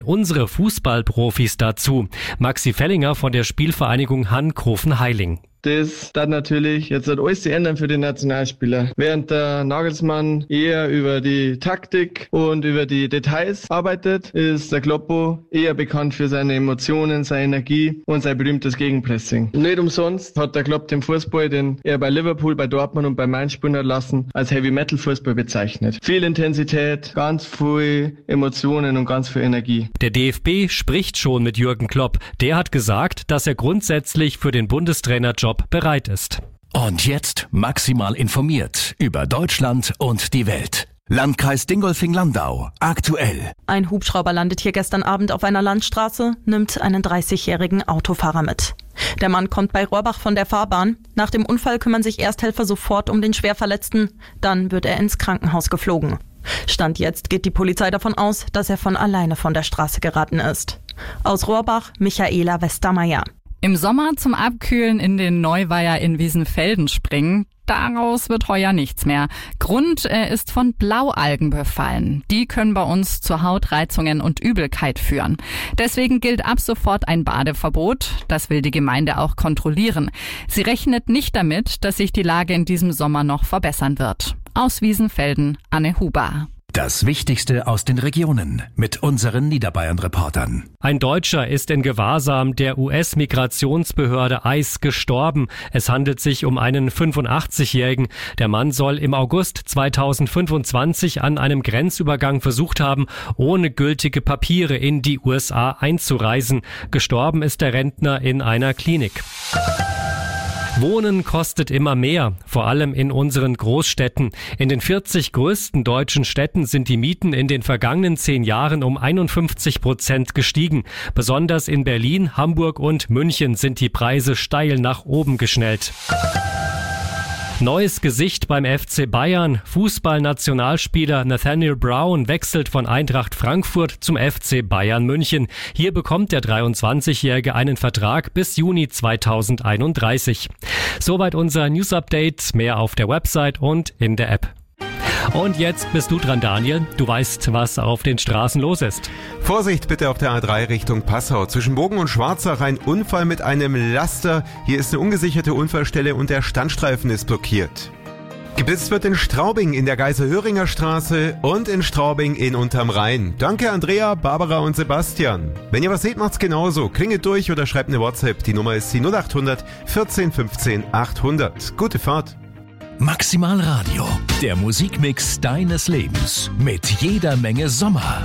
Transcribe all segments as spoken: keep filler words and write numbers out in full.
Unsere Fußballprofis dazu. Maxi Fellinger von der Spielvereinigung Hankofen-Heiling. Das dann natürlich jetzt hat alles zu ändern für die Nationalspieler. Während der Nagelsmann eher über die Taktik und über die Details arbeitet, ist der Kloppo eher bekannt für seine Emotionen, seine Energie und sein berühmtes Gegenpressing. Nicht umsonst hat der Klopp den Fußball, den er bei Liverpool, bei Dortmund und bei Mainz spielen hat lassen, als Heavy-Metal-Fußball bezeichnet. Viel Intensität, ganz viel Emotionen und ganz viel Energie. Der D F B spricht schon mit Jürgen Klopp. Der hat gesagt, dass er grundsätzlich für den Bundestrainerjob bereit ist. Und jetzt maximal informiert über Deutschland und die Welt. Landkreis Dingolfing-Landau, aktuell. Ein Hubschrauber landet hier gestern Abend auf einer Landstraße, nimmt einen dreißigjährigen Autofahrer mit. Der Mann kommt bei Rohrbach von der Fahrbahn. Nach dem Unfall kümmern sich Ersthelfer sofort um den Schwerverletzten. Dann wird er ins Krankenhaus geflogen. Stand jetzt geht die Polizei davon aus, dass er von alleine von der Straße geraten ist. Aus Rohrbach, Michaela Westermeier. Im Sommer zum Abkühlen in den Neuweiher in Wiesenfelden springen, daraus wird heuer nichts mehr. Grund äh, ist von Blaualgen befallen. Die können bei uns zu Hautreizungen und Übelkeit führen. Deswegen gilt ab sofort ein Badeverbot. Das will die Gemeinde auch kontrollieren. Sie rechnet nicht damit, dass sich die Lage in diesem Sommer noch verbessern wird. Aus Wiesenfelden, Anne Huber. Das Wichtigste aus den Regionen mit unseren Niederbayern-Reportern. Ein Deutscher ist in Gewahrsam der U S-Migrationsbehörde I C E gestorben. Es handelt sich um einen fünfundachtzigjährigen. Der Mann soll im August zweitausendfünfundzwanzig an einem Grenzübergang versucht haben, ohne gültige Papiere in die U S A einzureisen. Gestorben ist der Rentner in einer Klinik. Wohnen kostet immer mehr, vor allem in unseren Großstädten. In den vierzig größten deutschen Städten sind die Mieten in den vergangenen zehn Jahren um einundfünfzig Prozent gestiegen. Besonders in Berlin, Hamburg und München sind die Preise steil nach oben geschnellt. Neues Gesicht beim F C Bayern. Fußballnationalspieler Nathaniel Brown wechselt von Eintracht Frankfurt zum F C Bayern München. Hier bekommt der dreiundzwanzigjährige einen Vertrag bis Juni zweitausendeinunddreißig. Soweit unser News Update. Mehr auf der Website und in der App. Und jetzt bist du dran, Daniel. Du weißt, was auf den Straßen los ist. Vorsicht bitte auf der A drei Richtung Passau. Zwischen Bogen und Schwarzach ein Unfall mit einem Laster. Hier ist eine ungesicherte Unfallstelle und der Standstreifen ist blockiert. Geblitzt wird in Straubing in der Geiser-Höringer Straße und in Straubing in Unterm Rhein. Danke Andrea, Barbara und Sebastian. Wenn ihr was seht, macht's genauso. Klingelt durch oder schreibt eine WhatsApp. Die Nummer ist die null achthundert vierzehn fünfzehn achthundert. Gute Fahrt. Maximal Radio, der Musikmix deines Lebens mit jeder Menge Sommer.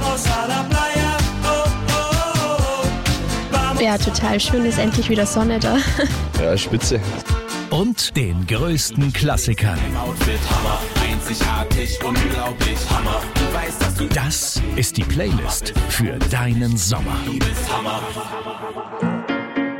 Ja, total schön, ist endlich wieder Sonne da. Ja, spitze. Und den größten Klassikern. Das ist die Playlist für deinen Sommer.